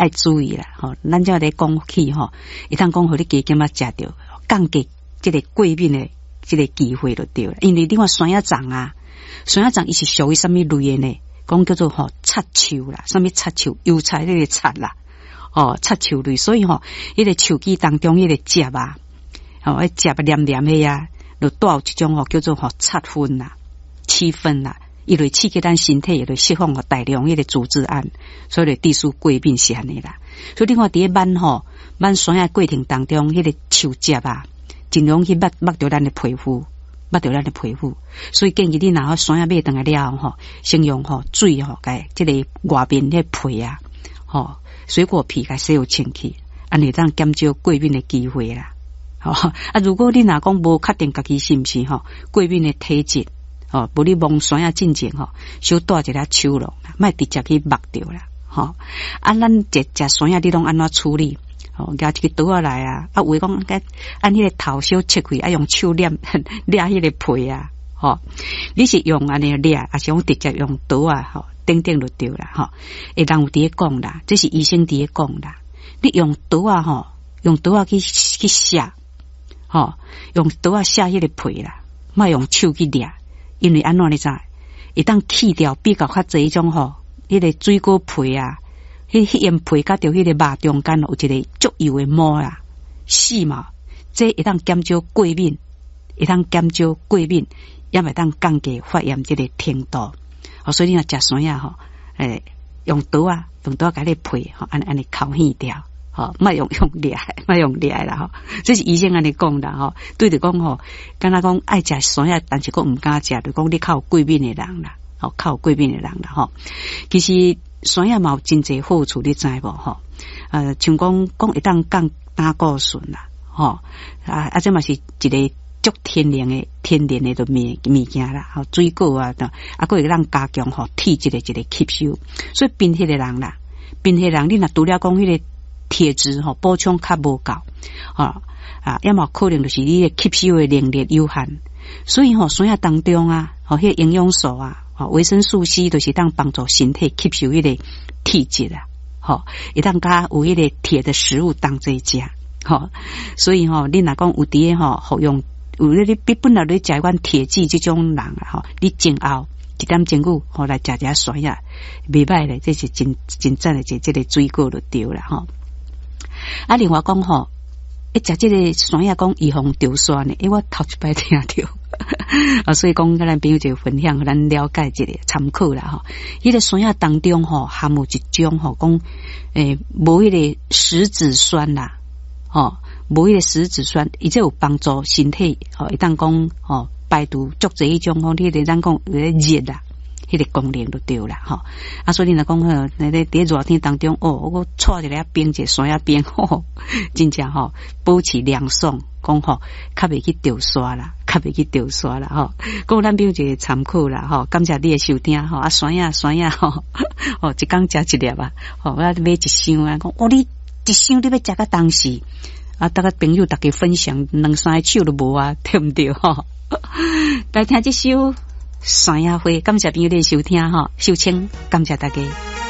爱注意啦，吼，咱这咧讲起吼，一旦讲互你加减啊食着降低这个过敏的这个机会就对了，因为你看酸叶掌啊，酸叶掌伊是属于什么类的呢？讲叫做吼插球啦，什么插球？油菜那个插啦，哦，插球类，所以吼，迄个球茎当中迄个汁啊，哦，迄汁啊黏黏的呀，就带有这种吼叫做吼插酚啦、气酚啦。伊会刺激咱身体，也会释放大量迄个组织胺，所以就致使过敏是安尼啦。所以你看伫咧慢酸的过程当中，迄个树汁啊，尽量去抹掉咱的皮肤，所以建议你若好酸买回来了吼，先用水甲即个外面迄皮啊，水果皮甲洗好清气，安尼当减少过敏的机会啦。如果你若讲无确定家己是毋是过敏的体质。无你摸酸啊进前小带一粒手咯，莫直接去抹掉啦。咱食酸啊，你拢安怎处理？拿一个刀仔来啊，有诶讲按迄个头小切开，用手捏迄个皮啊。你是用安尼捏，还是用直接用刀啊？顶就对啦。会人有伫咧讲啦，这是医生伫咧讲啦。你用刀啊用刀啊去削，用刀啊削迄个皮啦，莫用手去捏。因为安怎你知？一旦去掉比较较济种迄个水果皮啊，迄样皮甲着迄个肉中间有一个足油的膜啦，细毛，这一旦减少过敏，也会当降低发炎这个程度。所以你若食酸啊用刀啊甲你皮安尼抠细掉。莫用掠啦这是医生安尼讲啦对着讲敢若讲爱食酸啊，但是佫毋敢食，就讲你较有过敏的人啦，其实酸啊嘛有真侪好处，你知无像讲一旦降胆固醇啦这嘛是一个足天然的物件啦水果啊佫会让加强体质的一个吸收，所以贫血的人你若除了讲迄个铁质补充较无够要么可能就是你的吸收的能力有限，所以酸叶当中啊迄个营养素啊维生素 C 就是当帮助身体吸收迄个铁质啊会当甲有迄个铁的食物当做食所以你若讲有伫服用有你本来你食款铁剂这种人啊你前后一点钟久来食酸叶袂歹咧，这是真赞的这个水果就对啦另外讲食这个酸叶讲预防掉酸的，我头一摆听到所以讲咱朋友就分享咱了解一个参考啦迄个酸叶当中含有一种讲无迄个石子酸啦无迄个石子酸，伊这有帮助身体会当讲排毒足侪迄种你得咱讲热啦迄个功能就对啦所以你若讲伫热天当中我带一个冰者酸叶冰真正保持凉爽，讲较袂去掉沙啦，讲咱朋友一个参考啦感谢你的收听酸叶一工食一粒啊我买一箱啊讲你一箱你要食到当时大家朋友大家分享两三手都无啊，对毋对来听这首酸叶花，感谢朋友的收听秀清，感谢大家。